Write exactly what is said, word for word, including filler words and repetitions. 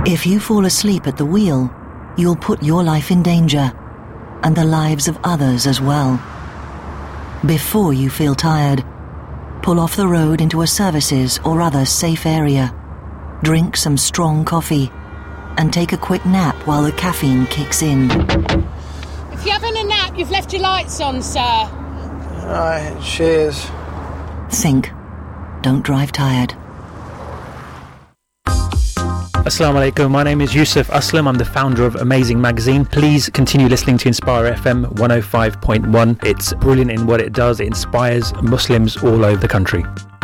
If you fall asleep at the wheel, you'll put your life in danger, and the lives of others as well. Before you feel tired, pull off the road into a services or other safe area, drink some strong coffee, and take a quick nap while the caffeine kicks in. If you're having a nap, you've left your lights on, sir. Alright, cheers. Think. Don't drive tired. Assalamu alaikum, my name is Yusuf Aslam, I'm the founder of Amazing Magazine. Please continue listening to Inspire F M one oh five point one. It's brilliant in what it does, it inspires Muslims all over the country.